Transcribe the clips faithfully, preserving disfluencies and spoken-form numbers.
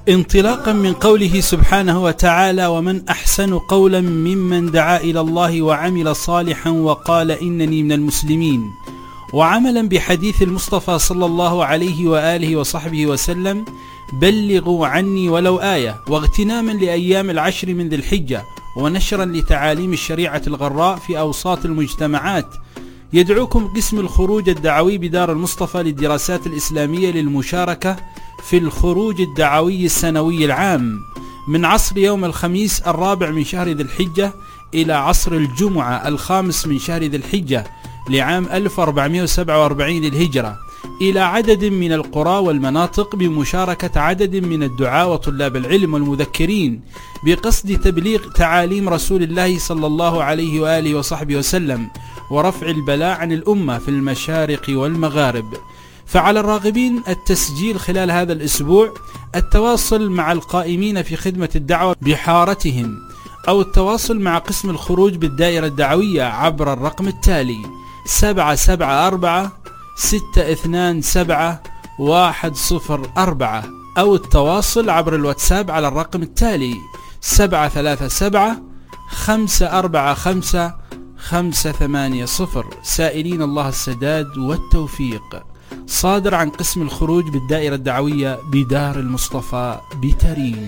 انطلاقا من قوله سبحانه وتعالى: ومن أحسن قولا ممن دعا إلى الله وعمل صالحا وقال إنني من المسلمين، وعملا بحديث المصطفى صلى الله عليه وآله وصحبه وسلم: بلغوا عني ولو آية، واغتناما لأيام العشر من ذي الحجة، ونشرا لتعاليم الشريعة الغراء في أوساط المجتمعات، يدعوكم قسم الخروج الدعوي بدار المصطفى للدراسات الإسلامية للمشاركة في الخروج الدعوي السنوي العام من عصر يوم الخميس الرابع من شهر ذي الحجة إلى عصر الجمعة الخامس من شهر ذي الحجة لعام ألف وأربعمائة وسبعة وأربعين للهجرة إلى عدد من القرى والمناطق بمشاركة عدد من الدعاة وطلاب العلم والمذكرين بقصد تبليغ تعاليم رسول الله صلى الله عليه وآله وصحبه وسلم ورفع البلاء عن الأمة في المشارق والمغارب. فعلى الراغبين التسجيل خلال هذا الأسبوع، التواصل مع القائمين في خدمة الدعوة بحارتهم، أو التواصل مع قسم الخروج بالدائرة الدعوية عبر الرقم التالي: سبعة سبعة أربعة ستة اثنان سبعة واحد صفر أربعة، أو التواصل عبر الواتساب على الرقم التالي: سبعة ثلاثة سبعة خمسة أربعة خمسة خمسة ثمانية صفر، سائلين الله السداد والتوفيق. صادر عن قسم الخروج بالدائرة الدعوية بدار المصطفى بتريم.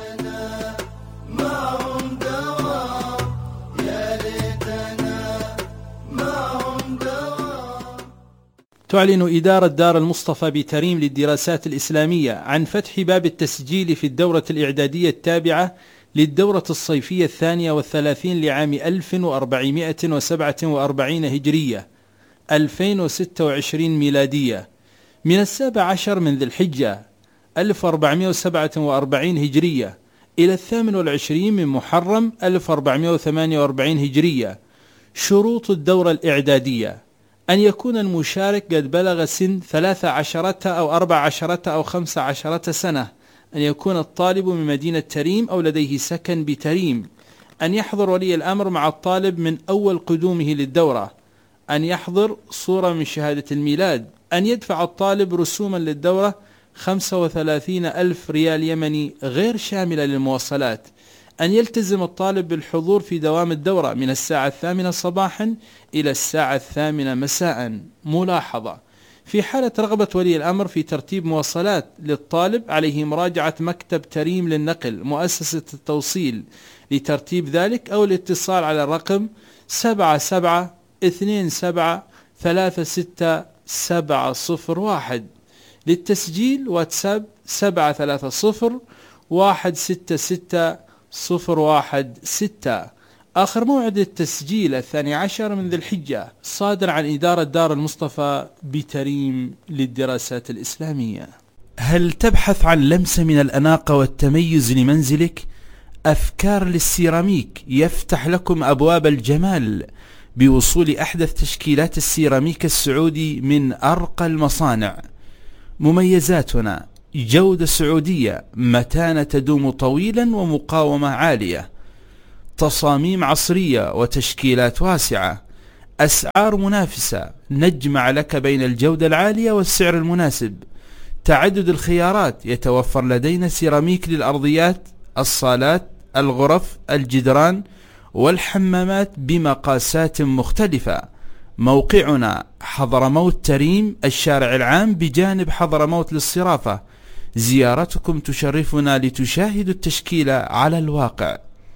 تعلن إدارة دار المصطفى بتريم للدراسات الإسلامية عن فتح باب التسجيل في الدورة الإعدادية التابعة للدورة الصيفية الثانية والثلاثين لعام ألف وأربعمائة وسبعة وأربعين هجرية ألفين وستة وعشرين ميلادية من السابع عشر من ذي الحجة ألف وأربعمائة وسبعة وأربعين هجرية إلى الثامن والعشرين من محرم ألف وأربعمائة وثمانية وأربعين هجرية. شروط الدورة الإعدادية: أن يكون المشارك قد بلغ سن ثلاث عشرة أو أربع عشرة أو خمس عشرة سنة، أن يكون الطالب من مدينة تريم أو لديه سكن بتريم، أن يحضر ولي الأمر مع الطالب من أول قدومه للدورة، أن يحضر صورة من شهادة الميلاد، أن يدفع الطالب رسوما للدورة خمسة وثلاثين ألف ريال يمني غير شاملة للمواصلات، أن يلتزم الطالب بالحضور في دوام الدورة من الساعة الثامنة صباحا إلى الساعة الثامنة مساء. ملاحظة: في حالة رغبة ولي الأمر في ترتيب مواصلات للطالب عليه مراجعة مكتب تريم للنقل مؤسسة التوصيل لترتيب ذلك، أو الاتصال على الرقم سبعة سبعة اثنين سبعة ثلاثة ستة سبعة صفر واحد. للتسجيل واتساب سبعة ثلاثة صفر واحد ستة ستة صفر واحد ستة. آخر موعد التسجيل الثاني عشر من ذي الحجة. صادر عن إدارة دار المصطفى بتريم للدراسات الإسلامية. هل تبحث عن لمسة من الأناقة والتميز لمنزلك؟ أفكار للسيراميك يفتح لكم أبواب الجمال بوصول أحدث تشكيلات السيراميك السعودي من أرقى المصانع. مميزاتنا: جودة سعودية، متانة تدوم طويلا ومقاومة عالية، تصاميم عصرية وتشكيلات واسعة، أسعار منافسة، نجمع لك بين الجودة العالية والسعر المناسب، تعدد الخيارات، يتوفر لدينا سيراميك للأرضيات، الصالات، الغرف، الجدران والحمامات بمقاسات مختلفة. موقعنا حضرموت تريم، الشارع العام بجانب حضرموت للصرافة. زيارتكم تشرفنا لتشاهدوا التشكيلة على الواقع.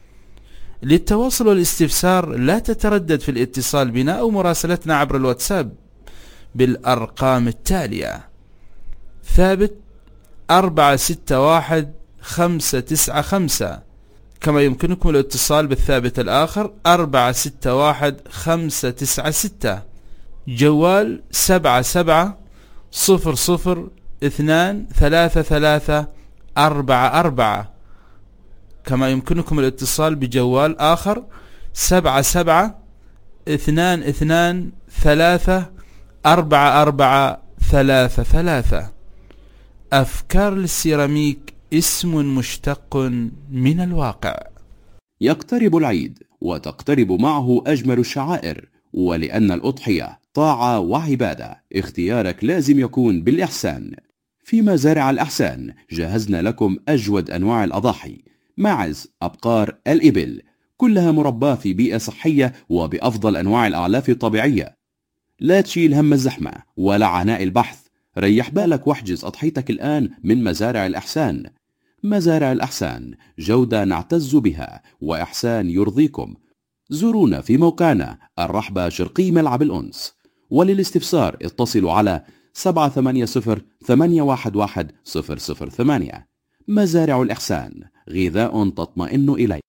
للتواصل والاستفسار لا تتردد في الاتصال بنا أو مراسلتنا عبر الواتساب بالأرقام التالية: ثابت أربعة ستة واحد خمسة تسعة خمسة، كما يمكنكم الاتصال بالثابت الآخر أربعة ستة واحد خمسة تسعة ستة. جوال سبعة سبعة صفر صفر اثنان ثلاثة ثلاثة أربعة أربعة، كما يمكنكم الاتصال بجوال آخر سبعة سبعة اثنان اثنان ثلاثة أربعة أربعة ثلاثة ثلاثة. أفكار للسيراميك اسم مشتق من الواقع. يقترب العيد وتقترب معه أجمل الشعائر، ولأن الأضحية طاعة وعبادة اختيارك لازم يكون بالإحسان. في مزارع الإحسان جهزنا لكم أجود أنواع الأضاحي: ماعز، أبقار، الإبل، كلها مرباة في بيئة صحية وبأفضل أنواع الأعلاف الطبيعية. لا تشيل هم الزحمة ولا عناء البحث، ريح بالك واحجز أضحيتك الآن من مزارع الإحسان. مزارع الإحسان، جودة نعتز بها وإحسان يرضيكم. زورونا في موقعنا الرحبة شرقي ملعب الأنس، وللاستفسار اتصلوا على سبعة ثمانية صفر ثمانية واحد واحد صفر صفر ثمانية. مزارع الإحسان، غذاء تطمئن إليه.